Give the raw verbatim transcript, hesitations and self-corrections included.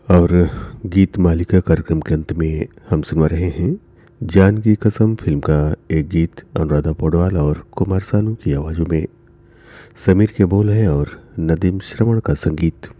और गीत मालिका कार्यक्रम के अंत में हम सुनवा रहे हैं जान की कसम फिल्म का एक गीत अनुराधा पौडवाल और कुमार सानू की आवाज़ों में। समीर के बोल है और नदीम श्रवण का संगीत।